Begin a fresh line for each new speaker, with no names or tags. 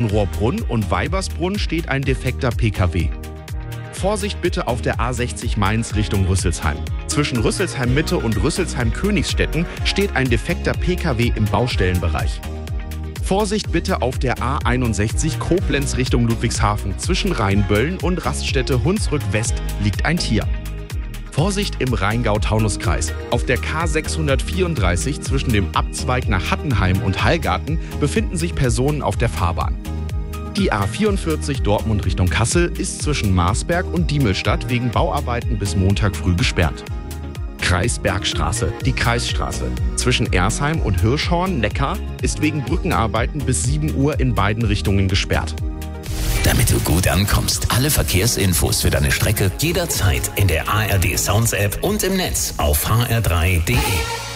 Rohrbrunn und Weibersbrunn steht ein defekter Pkw. Vorsicht bitte auf der A60 Mainz Richtung Rüsselsheim. Zwischen Rüsselsheim Mitte und Rüsselsheim Königsstetten steht ein defekter Pkw im Baustellenbereich. Vorsicht bitte auf der A61 Koblenz Richtung Ludwigshafen. Zwischen Rheinböllen und Raststätte Hunsrück West liegt ein Tier. Vorsicht im Rheingau-Taunus-Kreis. Auf der K634 zwischen dem Abzweig nach Hattenheim und Hallgarten befinden sich Personen auf der Fahrbahn. Die A44 Dortmund Richtung Kassel ist zwischen Marsberg und Diemelstadt wegen Bauarbeiten bis Montag früh gesperrt. Kreisbergstraße, die Kreisstraße. Zwischen Ersheim und Hirschhorn, Neckar, ist wegen Brückenarbeiten bis 7 Uhr in beiden Richtungen gesperrt.
Damit du gut ankommst, alle Verkehrsinfos für deine Strecke jederzeit in der ARD Sounds App und im Netz auf hr3.de.